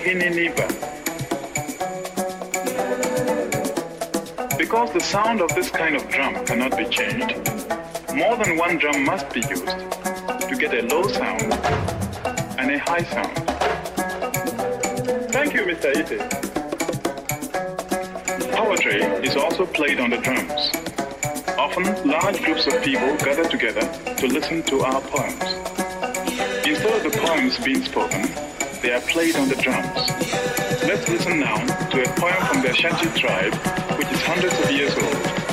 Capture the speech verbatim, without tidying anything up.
Hininiba. Because the sound of this kind of drum cannot be changed, more than one drum must be used to get a low sound and a high sound. Thank you, Mister Ite. Poetry is also played on the drums. Often, large groups of people gather together to listen to our poems. Instead of the poems being spoken, they are played on the drums. Let's listen now to a poem from the Ashanti tribe, which is hundreds of years old.